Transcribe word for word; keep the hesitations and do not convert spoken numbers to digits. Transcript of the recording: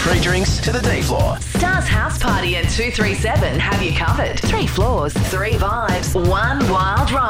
free drinks to the day floor. Stars House Party and two three seven have you covered. Three floors, three vibes, one wild ride.